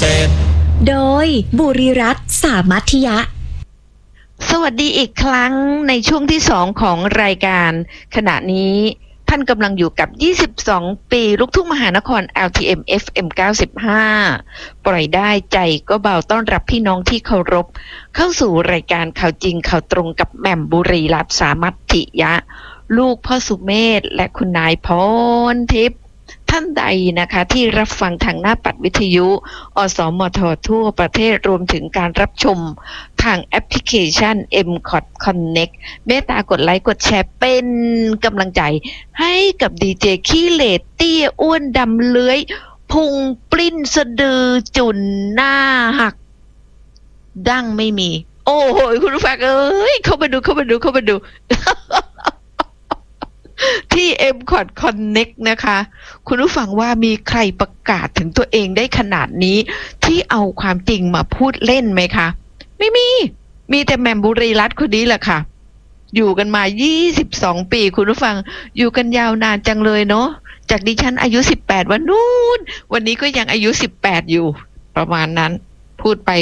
ษตรโดยบุรีรัตน์สามัคคียะสวัสดีอีกครั้งในช่วงที่2ของรายการขณะนี้ท่านกำลังอยู่กับ22ปีลูกทุ่งมหานคร LTM FM 95ปล่อยได้ใจก็เบาต้อนรับพี่น้องที่เคารพเข้าสู่รายการข่าวจริงข่าวตรงกับแหม่มบุรีรัตน์สามัคคียะลูกพ่อสุเมธและคุณนายพรทิพย์ท่านใดนะคะที่รับฟังทางหน้าปัดวิทยุอสมททั่วประเทศรวมถึงการรับชมทางแอปพลิเคชัน MCOT Connect เมตตากดไลค์กดแชร์เป็นกำลังใจให้กับดีเจขี้เหร่เตี้ยอ้วนดำเลื้อยพุงปลิ้นสะดือจุ่นหน้าหักดั้งไม่มีโอ้โหคุณผู้ฟังเอ้ยเข้ามาดู ที่ MCOT Connect นะคะคุณผู้ฟังว่ามีใครประกาศถึงตัวเองได้ขนาดนี้ที่เอาความจริงมาพูดเล่นไหมคะไม่มีแต่แหม่มบุรีรัตน์คนนี้แหละค่ะอยู่กันมา22ปีคุณผู้ฟังอยู่กันยาวนานจังเลยเนาะจากดิฉันอายุ18วันนู้นวันนี้ก็ยังอายุ18อยู่ประมาณนั้นพูดไป